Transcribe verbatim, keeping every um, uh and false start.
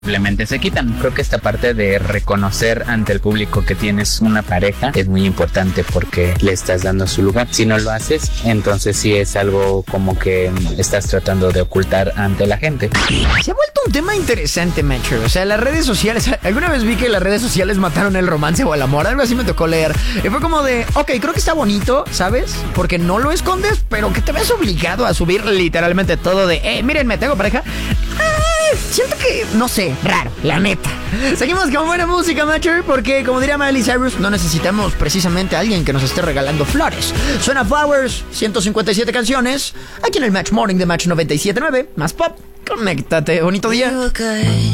simplemente se quitan. Creo que esta parte de reconocer ante el público que tienes una pareja es muy importante porque le estás dando su lugar. Si no lo haces, entonces sí es algo como que estás tratando de ocultar ante la gente. Se ha vuelto un tema interesante, macho. O sea, las redes sociales, alguna vez vi que las redes sociales mataron el romance o el amor, algo así me tocó leer. Y fue como de, ok, creo que está bonito, ¿sabes? Porque no lo escondes, pero que te ves obligado a subir literalmente todo de, eh, mírenme, tengo pareja. Ay, siento que, no sé, raro, la neta. Seguimos con buena música, macho, porque como diría Miley Cyrus, no necesitamos precisamente a alguien que nos esté regalando flores. Suena Flowers, ciento cincuenta y siete canciones, aquí en el Match Morning de Match noventa y siete punto nueve, más pop. Conéctate, bonito día.